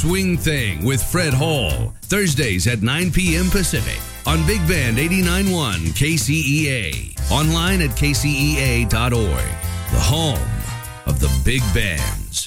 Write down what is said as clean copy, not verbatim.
Swing Thing with Fred Hall. Thursdays at 9 p.m. Pacific on Big Band 89.1 KCEA. Online at kcea.org. The home of the big bands.